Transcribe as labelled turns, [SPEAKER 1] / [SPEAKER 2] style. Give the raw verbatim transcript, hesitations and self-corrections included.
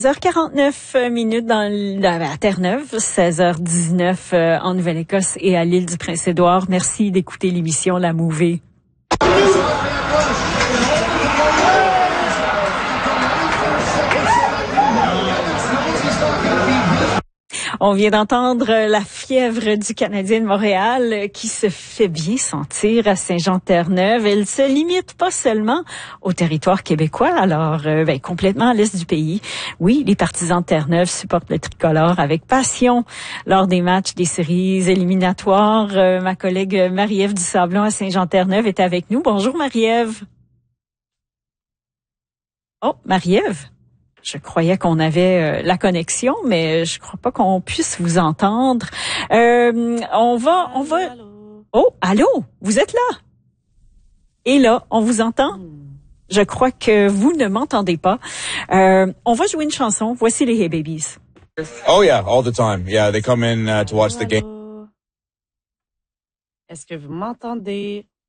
[SPEAKER 1] seize heures quarante-neuf minutes dans la, à Terre-Neuve, seize heures dix-neuf euh, en Nouvelle-Écosse et à l'île du Prince-Édouard. Merci d'écouter l'émission La Mouvée. On vient d'entendre la fièvre du Canadien de Montréal qui se fait bien sentir à Saint-Jean-Terre-Neuve. Elle se limite pas seulement au territoire québécois, alors euh, ben, complètement à l'est du pays. Oui, les partisans de Terre-Neuve supportent le tricolore avec passion lors des matchs des séries éliminatoires. Euh, ma collègue Marie-Ève Dusablon à Saint-Jean-Terre-Neuve est avec nous. Bonjour Marie-Ève. Oh, Marie-Ève. Je croyais qu'on avait euh, la connexion, mais je crois pas qu'on puisse vous entendre. Euh, on va, on va. Oh, allô, vous êtes là? Et là, on vous entend? Je crois que vous ne m'entendez pas. Euh, on va jouer une chanson. Voici les Hey Babies.
[SPEAKER 2] Oh yeah, all the time. Yeah, they come in uh, to watch the game.
[SPEAKER 3] Est-ce que vous m'entendez?